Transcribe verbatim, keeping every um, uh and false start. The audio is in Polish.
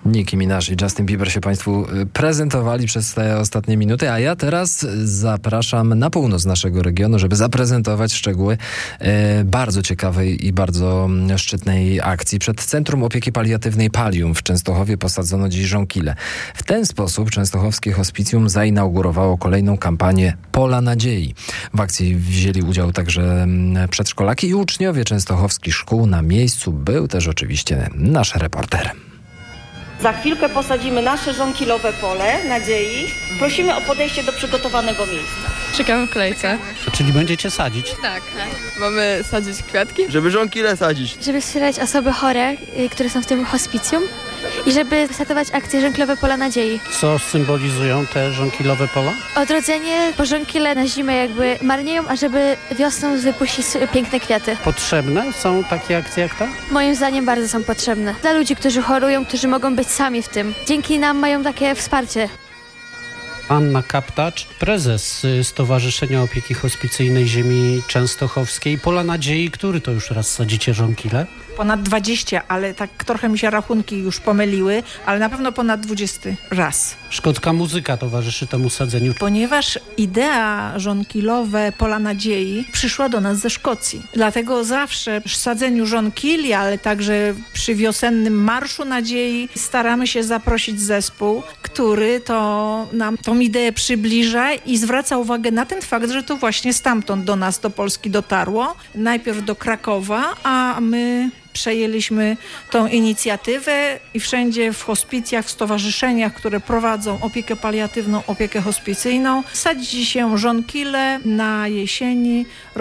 Nicki Minaj i Justin Bieber się Państwu prezentowali przez te ostatnie minuty, a ja teraz zapraszam na północ naszego regionu, żeby zaprezentować szczegóły e, bardzo ciekawej i bardzo szczytnej akcji. Przed Centrum Opieki Paliatywnej Palium w Częstochowie posadzono dziś żonkile. W ten sposób częstochowskie hospicjum zainaugurowało kolejną kampanię Pola Nadziei. W akcji wzięli udział także przedszkolaki i uczniowie częstochowskich szkół. Na miejscu był też oczywiście nasz reporter. Za chwilkę posadzimy nasze żonkilowe pole nadziei. Prosimy o podejście do przygotowanego miejsca. Czekamy w kolejce. Czyli będziecie sadzić? Tak. Mamy sadzić kwiatki? Żeby żonkile sadzić. Żeby wspierać osoby chore, które są w tym hospicjum i żeby startować akcję Żonkilowe Pola Nadziei. Co symbolizują te żonkilowe pola? Odrodzenie, bo żonkile na zimę jakby marnieją, a żeby wiosną wypuścić piękne kwiaty. Potrzebne są takie akcje jak ta? Moim zdaniem bardzo są potrzebne. Dla ludzi, którzy chorują, którzy mogą być sami w tym. Dzięki nam mają takie wsparcie. Anna Kaptacz, prezes Stowarzyszenia Opieki Hospicyjnej Ziemi Częstochowskiej. Pola Nadziei, który to już raz sadzicie żonkile? Ponad dwadzieścia, ale tak trochę mi się rachunki już pomyliły, ale na pewno ponad dwudziesty raz. Szkocka muzyka towarzyszy temu sadzeniu. Ponieważ idea żonkilowe Pola Nadziei przyszła do nas ze Szkocji. Dlatego zawsze przy sadzeniu żonkili, ale także przy wiosennym Marszu Nadziei staramy się zaprosić zespół, który to nam tą ideę przybliża i zwraca uwagę na ten fakt, że to właśnie stamtąd do nas, do Polski dotarło. Najpierw do Krakowa, a my przejęliśmy tą inicjatywę i wszędzie w hospicjach, w stowarzyszeniach, które prowadzą opiekę paliatywną, opiekę hospicyjną, sadzi się żonkile na jesieni.